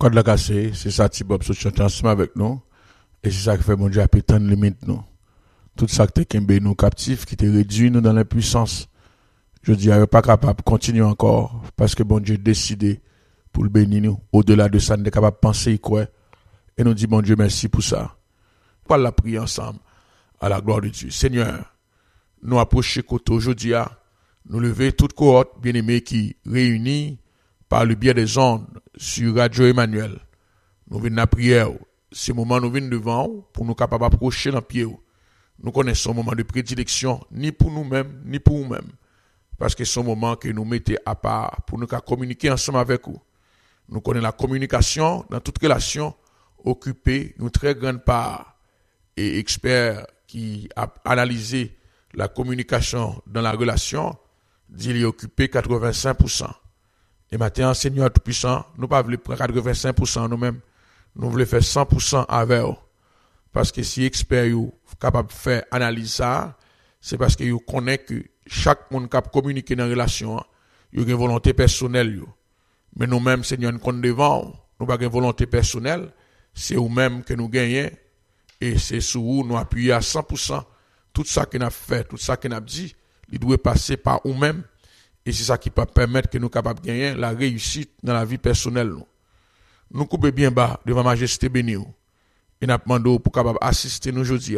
Code la cassé, c'est ça type Bob chanter ensemble avec nous. Et c'est ça qui fait mon Dieu à pétendre limite nous. Tout ça qui te kembe nous captifs, qui te réduit nous dans l'impuissance. Je dis, il pas capable de continuer encore, parce que bon Dieu décidé pour le bénir nous. Au-delà de ça, nous sommes capables de penser quoi. Et nous dit, bon Dieu, merci pour ça. Pour la prier ensemble, à la gloire de Dieu. Seigneur, nous approcher côté aujourd'hui, nous lever toute cohorte bien-aimée qui réunit par le biais des ondes sur Radio Emmanuel. Nous venons à la prière. Ce moment, nous venons devant pour nous capables d'approcher dans le pied. Nous connaissons un moment de prédilection, ni pour nous-mêmes, ni pour nous-mêmes. Parce que c'est un moment que nous mettons à part pour nous communiquer ensemble avec vous. Nous connaissons la communication dans toute relation occupée une très grande part. Et expert qui a analysé la communication dans la relation, dit qu'il est occupé 85%. Et maintenant, Seigneur Tout-Puissant, nous ne voulons pas prendre 85% nous-mêmes. Nous voulons faire 100% avec eux. Parce que si expert est capable de faire analyse ça, c'est parce que vous connaissez que chaque monde qui communique dans la relation, il y a une volonté personnelle. Mais nous-mêmes, Seigneur, nous comptons devant, nous n'avons pas une volonté personnelle, c'est nous-mêmes que nous gagnons, et c'est sur nous, nous appuyons à 100%. Tout ça que nous avons fait, tout ça que nous avons dit, il doit passer par nous-mêmes, et c'est ça qui peut permettre que nous soyons capables de gagner la réussite dans la vie personnelle. Nous coupons bien bas devant Majesté bénie, et nous demandons pour capable assister nous aujourd'hui.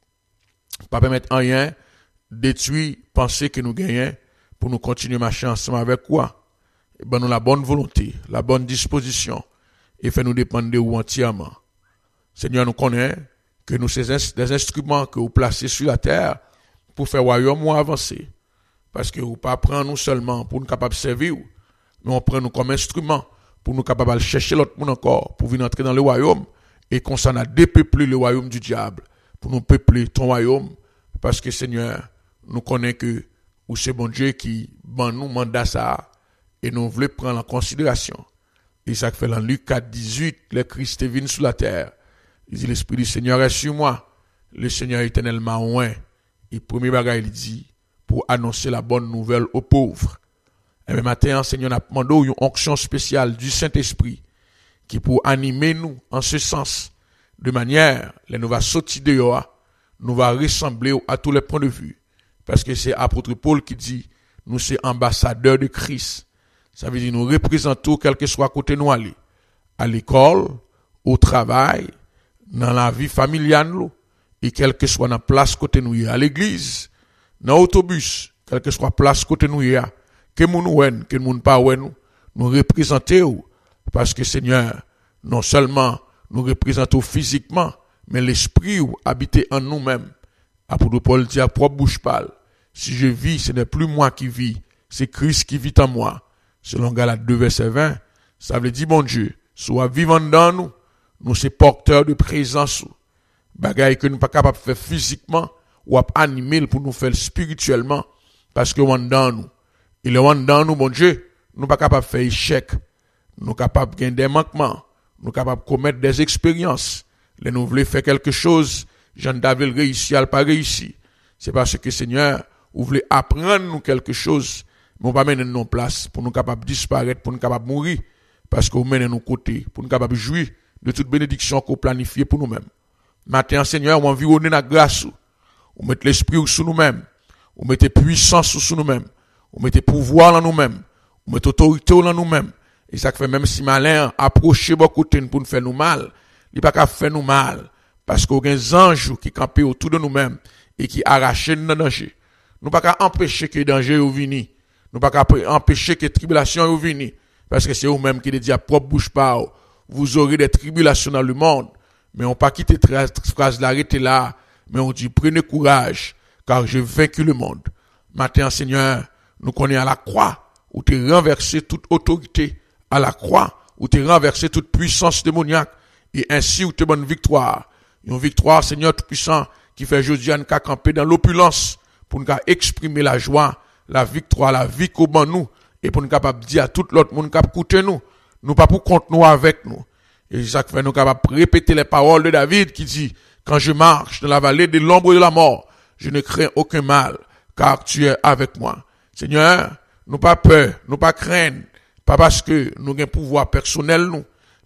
Pas permettre rien détruire penser que nous gagnons pour nous continuer à marcher ensemble avec quoi? Et ben nous la bonne volonté, la bonne disposition et fait nous dépendre de vous entièrement. Seigneur, nous connaissons que nous sommes des instruments que vous placez sur la terre pour faire royaume ou avancer. Parce que vous pas prendre nous seulement pour nous capables de servir, mais on prend nous comme instrument pour nous capables de chercher l'autre monde encore pour venir entrer dans le royaume et qu'on s'en a dépeupler le royaume du diable pour nous peupler ton royaume. Parce que Seigneur, nous connaissons que ou c'est bon Dieu qui nous mandat ça et nous voulons prendre en considération. Et ça fait dans Luc 4, 18, le Christ est venu sur la terre. Il dit, l'Esprit du Seigneur est sur moi. Le Seigneur éternellement loin. Et premier bagage, il dit, pour annoncer la bonne nouvelle aux pauvres. Et bien maintenant, Seigneur, a demandé une onction spéciale du Saint-Esprit qui pour animer nous en ce sens, de manière, nous va sortir dehors, nous va ressembler à tous les points de vue. Parce que c'est apôtre Paul qui dit, nous sommes ambassadeurs de Christ. Ça veut dire, nous représentons quel que soit côté nous aller. À l'école, au travail, dans la vie familiale, et quel que soit la place côté nous, à l'église, dans l'autobus, quel que soit place côté nous, que nous nous, que nous pas nous représentons. Parce que Seigneur, non seulement nous représentons physiquement, mais l'esprit habite en nous-mêmes. Apôtre Paul dit à propre bouche parle. Si je vis, ce n'est plus moi qui vis, c'est Christ qui vit en moi. Selon Galates 2, verset 20, ça veut dire, bon Dieu, soit vivant dans nous, nous sommes porteurs de présence. Bagaille que nous ne sommes pas capables de faire physiquement, ou à animer pour nous faire spirituellement, parce que on dans nous. Et le on dans nous, bon Dieu, nous ne sommes pas capables de faire échec. Nous sommes capables de gagner des manquements. Nous sommes capables de commettre des expériences. Les nous voulons faire quelque chose, Jean David réussi, elle pas réussi. C'est parce que Seigneur, vous voulez apprendre nous quelque chose, mais on va mener nos places pour nous capables de disparaître, pour nous capables de mourir, parce que vous menez nos côtés, pour nous capables de jouir de toute bénédiction qu'on planifie pour nous-mêmes. Maintenant, Seigneur, on environner la grâce, on met l'esprit sous nous-mêmes, on met puissance sous nous-mêmes, on met pouvoir dans nous-mêmes, on met autorité dans nous-mêmes. Et ça fait même si malin approcher beaucoup de pour nous faire nous mal, il pas qu'à faire nous mal, parce qu'il y a des anges qui campent autour de nous-mêmes et qui arrachent nos dangers. Nous pas qu'à empêcher que les dangers viennent. Nous pas qu'à empêcher que les tribulations viennent. Parce que c'est vous-même qui dit à propre bouche par vous aurez des tribulations dans le monde. Mais on pas quitter cette phrase l'arrêter là. Mais on dit prenez courage, car j'ai vaincu le monde. Maintenant, Seigneur, nous connaissons à la croix, où tu as renversé toute autorité. À la croix, où tu as renversé toute puissance démoniaque. Et ainsi, où tu as bonne victoire. Une victoire, Seigneur Tout-Puissant, qui fait aujourd'hui nous camper dans l'opulence, pour nous exprimer la joie, la victoire, la vie qu'au ban nous, et pour nous capable dire à tout l'autre monde qui écoute nous pas pour compte nous avec nous. Et c'est ça qui fait nous capable répéter les paroles de David qui dit, quand je marche dans la vallée de l'ombre de la mort, je ne crains aucun mal, car tu es avec moi. Seigneur, nous pas peur, nous pas craindre, pas parce que nous avons un pouvoir personnel nous,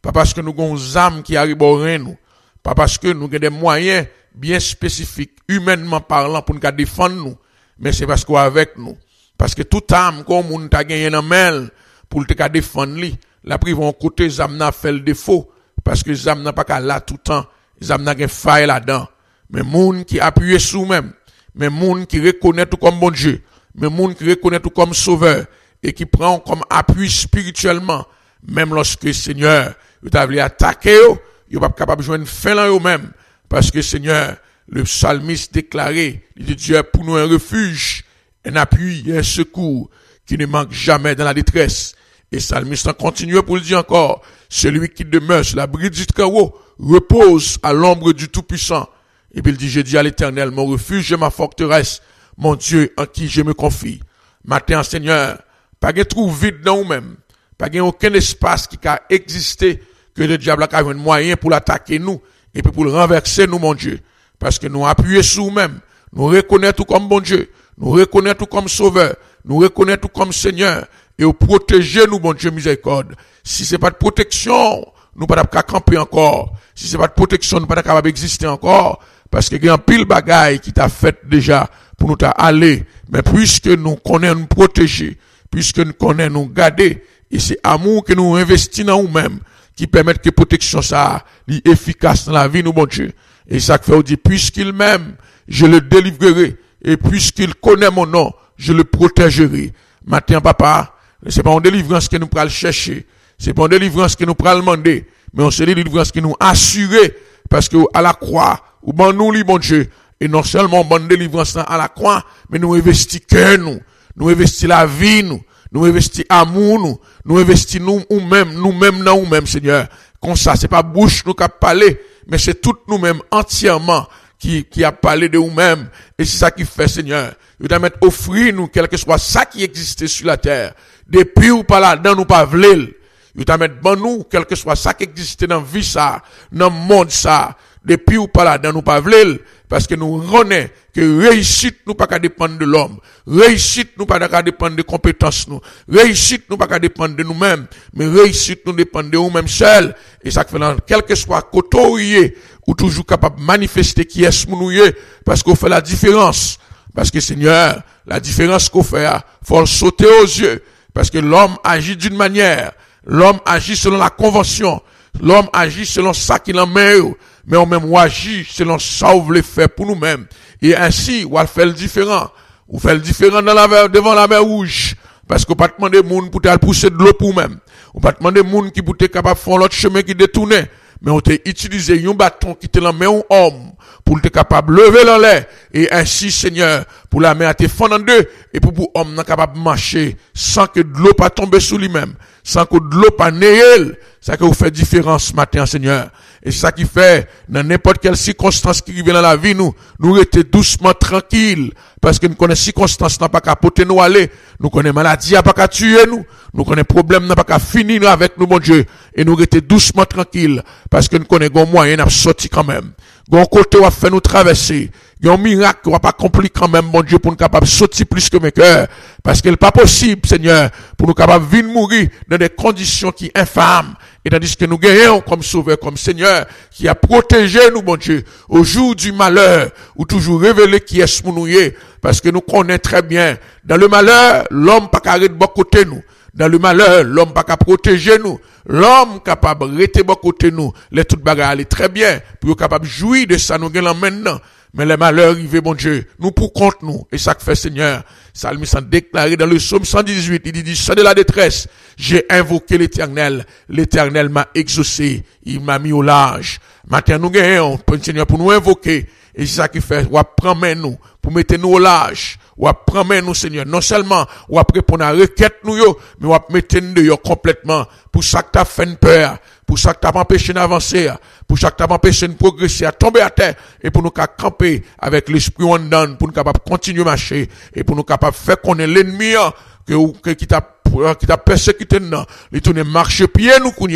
pas parce que nous avons des âmes qui arrivent au rein nous, pas parce que nous avons des moyens bien spécifiques, humainement parlant, pour nous défendre nous, mais c'est parce qu'on est avec nous. Parce que toute âme, comme on t'a gagné dans main, pour te défendre lui, la pris vont côté, les âmes n'a fait le défaut, parce que les âmes n'a pas qu'à là tout le temps, les âmes n'a qu'à faille là-dedans. Mais moun qui appuie sur même, mais moun qui reconnaît tout comme bon Dieu, mais moun qui reconnaît tout comme sauveur, et qui prend comme appui spirituellement, même lorsque Seigneur, vous avez attaqué, vous pas capable de joindre fin là eux-mêmes, parce que Seigneur, le psalmiste déclaré, il dit Dieu pour nous un refuge, un appui et un secours qui ne manque jamais dans la détresse. Et psalmiste continue pour le dire encore, celui qui demeure sur l'abri du Très-Haut repose à l'ombre du Tout-Puissant. Et puis il dit, je dis à l'Éternel, mon refuge et ma forteresse, mon Dieu en qui je me confie. Matin, Seigneur, pas de trou vide dans nous-mêmes, pas de aucun espace qui a existé que le diable a un moyen pour l'attaquer nous et puis pour le renverser nous, mon Dieu. Parce que nous appuyons sur nous-mêmes, nous reconnaissons tout comme bon Dieu, nous reconnaissons tout comme sauveur, nous reconnaissons tout comme Seigneur et nous protéger nous, bon Dieu miséricorde. Si c'est pas de protection, nous pas capable camper encore. Si c'est pas de protection, nous pas capable d'exister encore. Parce que il y a un pile bagaille qui t'a fait déjà pour nous aller. Mais puisque nous connaissons nous protéger, puisque nous connaissons nous garder, et c'est amour que nous investissons dans nous-mêmes, qui permet que protection ça, est efficace dans la vie, nous, bon Dieu. Et ça fait, on dit, puisqu'il m'aime, je le délivrerai. Et puisqu'il connaît mon nom, je le protégerai. Matin, papa, c'est pas une délivrance que nous pourrons chercher. C'est pas une délivrance que nous pourrons demander. Mais on se dit délivrance que nous assurer. Parce que à la croix, ou ben nous, bon Dieu, et non seulement bonne délivrance à la croix, mais nous investis cœur nous investis la vie nous investis amour nous investis nous-mêmes dans nous-mêmes, Seigneur. Comme ça, c'est pas bouche nous qui a parlé, mais c'est tout nous-mêmes entièrement qui a parlé de nous-mêmes. Et c'est ça qui fait, Seigneur. Il doit mettre offrir nous, quel que soit ça qui existait sur la terre. Depuis ou pas là-dedans, nous pas v'l'il. Il doit mettre bon nous, quel que soit ça qui existait dans la vie ça, dans le monde ça. Depuis ou pas là-dedans, nous pas v'l'il. Parce que nous reconnaissons que réussite nous pas qu'à dépendre de l'homme. Réussite nous pas qu'à dépendre des compétences nous. Réussite nous pas qu'à dépendre de nous-mêmes. Mais réussite nous dépend de nous-mêmes seuls. Et ça fait dans quel que soit côté ou toujours capable de manifester qui est nous parce qu'on fait la différence. Parce que Seigneur, la différence qu'on fait, faut le sauter aux yeux. Parce que l'homme agit d'une manière. L'homme agit selon la convention. L'homme agit selon ça qu'il en met. Mais on même agit selon ça on veut faire pour nous-mêmes. Et ainsi, on fait le différent. On fait le différent devant la mer rouge. Parce qu'on pas demander moun pour te pousser de l'eau pour même. On pas demander moun qui pour te capable faire l'autre chemin qui détourne. Mais on t'a utilisé un bâton qui te la met un homme pour te capable lever dans l'air. Et ainsi, Seigneur, pour la main à te fendre en deux. Et pour homme n'a capable de marcher sans que de l'eau pas tombe sur lui-même. Sans que de l'eau pas néel. Ça que vous fait différence ce matin, Seigneur. Et c'est ça qui fait, dans n'importe quelle circonstance qui arrive dans la vie, nous restons doucement tranquilles. Parce que nous connaissons circonstances n'a pas qu'à porter nous aller. Nous connaissons maladie n'a pas qu'à tuer nous. Nous connaissons problème n'a pas qu'à finir avec nous, mon Dieu. Et nous restons doucement tranquilles. Parce que nous connaissons moyen d'en sortir quand même. Gon côté va faire nous traverser. Il y a un miracle qui va pas accomplir quand même, mon Dieu, pour nous capables de sortir plus que mes cœurs. Parce qu'il n'est pas possible, Seigneur, pour nous capables de venir mourir dans des conditions qui infâmes. Et tandis que nous gagnons comme sauveur, comme Seigneur, qui a protégé nous, mon Dieu, au jour du malheur, ou toujours révélé qui est ce nous. Parce que nous connaissons très bien, dans le malheur, l'homme pas carré de bon côté nous. Dans le malheur, l'homme pas qu'à protéger nous. L'homme capable de rester bon côté nous. Les toutes bagarres aller très bien. Pour capable de jouir de ça, nous gagnons maintenant. Mais les malheurs arrivent, mon Dieu, nous pour compte nous. Et ça que fait Seigneur. Psalmiste déclaré dans le psaume 118, il dit, ça de la détresse, j'ai invoqué l'Éternel. L'Éternel m'a exaucé. Il m'a mis au large. Maintenant, nous gagnons, Seigneur, pour nous invoquer. Et c'est ça qui fait, ou prendre nous, pour mettre nous au large. Ou prendre nous, Seigneur. Non seulement, ou répondre à la requête nous, mais ou mettre nous complètement. Pour ça que t'as fait une peur. Pour ça que t'as empêché d'avancer. Pour ça que t'as empêché de progresser, à tomber à terre. Et pour nous camper avec l'esprit en dedans, pour nous capables de continuer à marcher. Et pour nous capables de faire qu'on est l'ennemi, qui t'a persécuté, il tourne marche pied nous,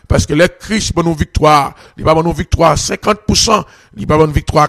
parce que les Christ pour nous victoire, il pas pour nous victoire 50%, il pas pour nous victoire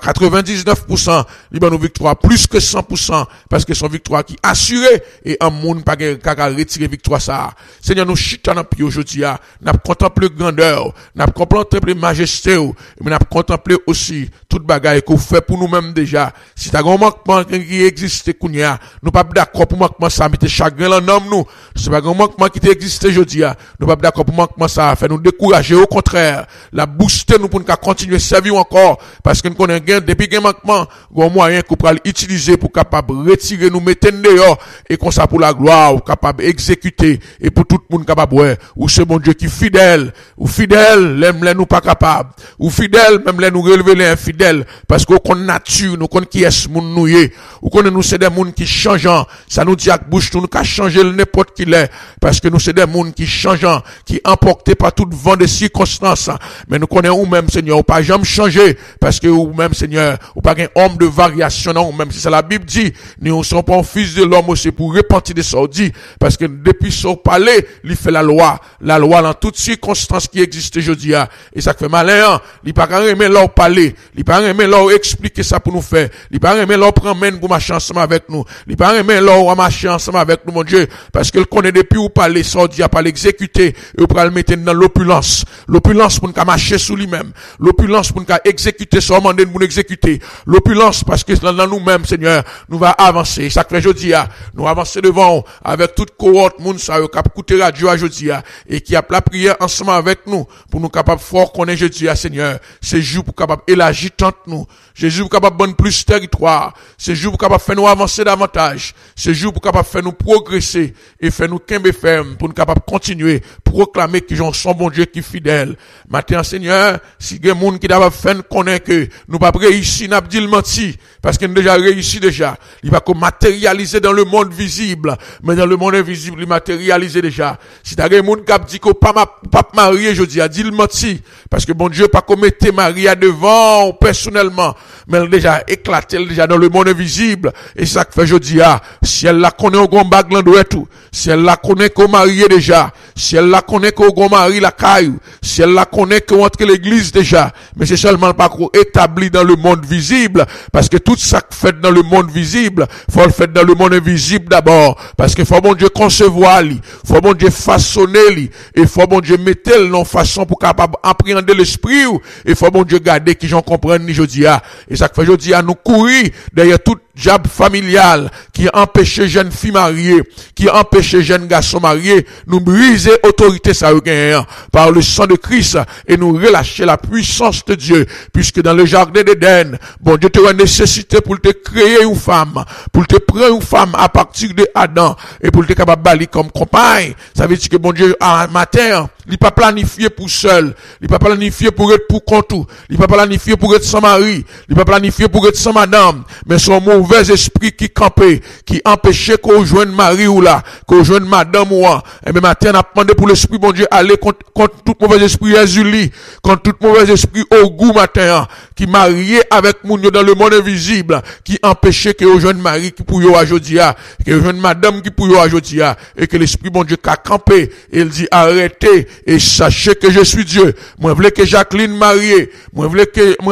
99%, il pas nous victoire plus que 100%, parce que son victoire qui assurée, et un monde pas qu'à retirer victoire ça. Seigneur, nous chita dans pied aujourd'hui, n'a contemplé grandeur, n'a contemplé majesté, mais n'a contemplé aussi toute bagaille qu'on fait pour nous-mêmes déjà. Si t'as un manquement qui existe, nous pas d'accord pour manquement ça, mettez chagrin dans l'homme nous. C'est pas un manquement qui existe aujourd'hui, nous pas d'accord pour manquement ça, fait nous décourager, au contraire, la booster nous pour nous continuer à servir encore, parce que nous connaissons gain, depuis un manquement, un moyen qu'on peut utiliser pour capable retirer nous, mettre dehors, et comme ça pour la gloire, ou capable exécuter, et pour tout le monde capable, ouais, ou c'est mon Dieu qui fidèle, ou fidèle, même les nous pas capable, ou fidèle, même les nous relever les infidèles, parce qu'on connaît nature, nous connaît qui est moun nouye, ou connaît nous c'est des moun qui changeant, ça nous dit à bouche, nous qu'à changer le n'importe qui l'est, parce que nous c'est des moun qui changeant, qui emportés par tout vent de circonstances, mais nous connaissons ou même Seigneur, ou pas jamais changer, parce que ou même Seigneur, ou pas un homme de variation, non, ou même si ça la Bible dit, nous ne sommes pas un fils de l'homme aussi pour repentir de ça, dit, parce que depuis son palais, il fait la loi dans toutes circonstances qui existent aujourd'hui, et ça fait malin, il pas aimer leur parler, il pas aimer leur expliquer ça pour nous faire, il pas aimer leur prendre main pour marcher ensemble avec nous, il pas aimer leur marcher ensemble avec nous, mon Dieu, parce qu'il connaît depuis où parler, ça dit à pas l'exécuter, et ou pas le mettre dans l'opulence pour nous marcher sous lui-même, l'opulence pour nous exécuter ça, demander pour nous exécuter, l'opulence parce que dans nous-mêmes, Seigneur, nous va avancer, ça fait aujourd'hui, nous avancer devant avec toute cohorte, moun sa yo kap koute radio aujourd'hui, et qui a la prière ensemble avec nous, pour nous capable fort connaître jeudi, Seigneur, c'est jour pour capable élargir tant nous, c'est jour pour capable bonne plus territoire, c'est jour pour capable faire nous avancer davantage, c'est jour pour capable faire nous progresser, et faire nous kembe ferme, pour nous capable continuer, proclamer que j'en son bon Dieu qui est fidèle. Maintenant, Seigneur, si il y a des gens qui doivent faire connaître que nous pas réussi, n'a pas dit le menti, parce que nous déjà réussi déjà, il va comme matérialiser dans le monde visible, mais dans le monde invisible, il matérialisé déjà. Si t'as des gens qui dit que pas marié, je dis, a dit le menti, parce que bon Dieu pas commettre Marie devant personnellement, mais elle déjà éclaté déjà dans le monde invisible, et ça que fait je dis, si elle la connaît au grand bag l'endroit tout, si elle la connaît qu'au marié déjà, si elle la connaît qu'au grand mari la caillou, si elle la connaît qu'au entre l'église déjà, mais c'est seulement pas établi dans le monde visible, parce que tout ça fait dans le monde visible, faut le faire dans le monde invisible d'abord, parce que faut bon Dieu concevoir lui, faut bon Dieu façonner lui, et faut bon Dieu mettre le non façon pour capable appréhender l'esprit, et faut bon Dieu garder qui j'en comprenne ni jodi a, et ça fait jodi a nous courir derrière tout jab familial qui empêche jeune fille mariée, qui empêche jeune garçon marié, nous briser autorité ça par le sang de Christ et nous relâcher la puissance de Dieu, puisque dans le jardin d'Éden, bon Dieu te a nécessité pour te créer une femme, pour te prendre une femme à partir de Adam et pour te capable bali comme compagne. Ça veut dire que bon Dieu à matin, il pas planifié pour seul, il pas planifié pour être pour compte, il pas planifié pour être sans mari, il pas planifié pour être sans madame, mais son mauvais esprit qui campait, qui empêchait qu'on joigne mari ou là, qu'on joigne madame ou là. Et même matin, on a demandé pour l'esprit, bon Dieu, aller contre tout mauvais esprit Azuli, contre tout mauvais esprit au goût matin, qui marié avec moun yo dans le monde invisible, qui empêchait que au jeune mari qui pour yo aujourd'hui, que au jeune madame qui pour yo aujourd'hui, et que l'esprit, bon Dieu, qu'a campé, et il dit, arrêtez, et sachez que je suis Dieu. Moi, je voulais que Jacqueline mariée, moi, je voulais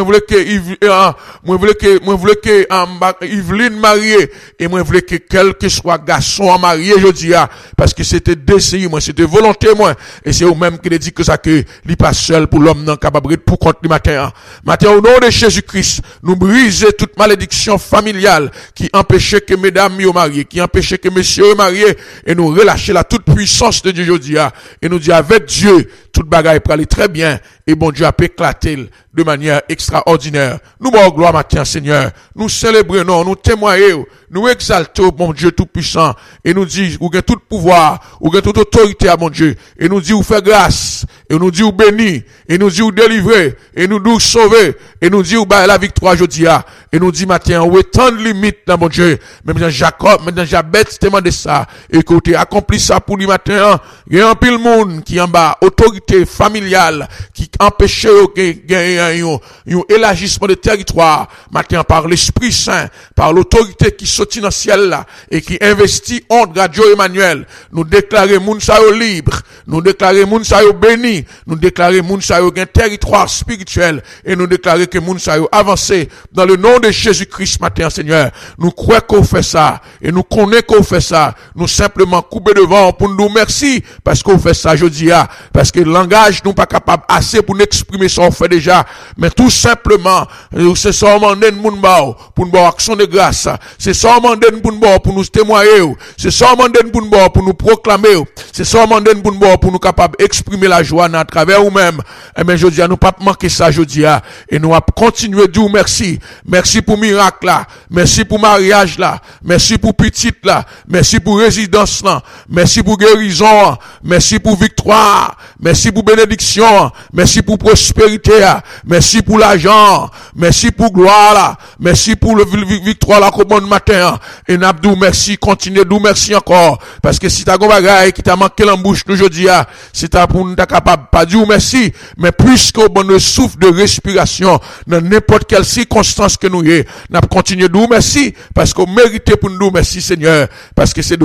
que Yveline mariée, et moi, je voulais que quel que soit garçon marié, je dis, parce que c'était décidé, moi, c'était volonté, moi, et c'est eux-mêmes qui dit que ça, que, il pas seul pour l'homme, non, capable pour contre le matin. Matin, au nom de Jésus-Christ, nous briser toute malédiction familiale qui empêchait que mesdames soient mariées, qui empêchait que messieurs soient mariés, et nous relâcher la toute puissance de Dieu, je dis, et nous dit avec Dieu, toute bagaille pour aller très bien, et bon Dieu a éclaté de manière extraordinaire. Nous morts gloire matin, Seigneur. Nous célébrons, nous témoignons, nous exaltons, mon Dieu tout-puissant, et nous dit, vous avez tout pouvoir, vous avez toute autorité à mon Dieu, et nous dit, vous faites grâce, et nous dit, vous bénis, et nous dit, vous délivrez, et nous dit, sauver, et nous dit, vous baillez la victoire, je dis, et nous dit, matin, où est tant de limites dans mon Dieu, même dans Jacob, même dans Jabet, demandé ça, et que tu accompli ça pour lui matin, il y a un pile monde qui en bas, autorité familiale, qui empêche un élargissement de territoire, matin, par l'Esprit Saint, par l'autorité qui sortit dans le ciel là, et qui investit en Radio Emmanuel, nous déclarer moun sa yo libre, nous déclarer moun sa yo béni, merci. Nous déclarer moun sa yo gen territoire spirituel et nous déclarer que moun sa yo avancé dans le nom de Jésus-Christ matin, Seigneur. Nous croyons qu'on fait ça et nous connaissons qu'on fait ça. Nous simplement couper devant pour nous merci parce qu'on fait ça jeudi parce que le langage nous pas capable assez pour nous exprimer ça on fait déjà, mais tout simplement c'est ça on demande moun ba pour nous action de grâce. C'est ça on demande pour nous témoigner. C'est ça on demande pour nous proclamer. C'est ça on demande pour nous capable exprimer la joie à travers nous-mêmes. Et bien jeudi nous pas manquer ça jeudi et nous va continuer de dire merci. Merci pour miracle là, merci pour mariage là, merci pour petite là, merci pour résidence là, merci pour guérison, merci pour victoire, merci pour bénédiction, merci pour prospérité, merci pour l'argent, merci pour gloire là, merci pour le victoire là comme bon matin. Et n'abdou merci, continue d'ou merci encore parce que si t'as gon bagaille qui t'a manqué en bouche aujourd'hui, c'est ta pour nous capable pas dire merci, mais puisque bon le souffle de respiration dans n'importe quelle circonstance que nous y, n'a continuer d'ou merci parce qu'on mérite pour nous merci Seigneur parce que c'est